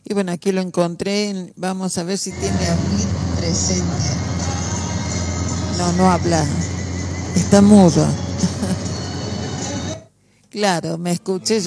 Y bueno, aquí lo encontré. Vamos a ver si tiene aquí presente. No, no habla. Está mudo. Claro, me escuché.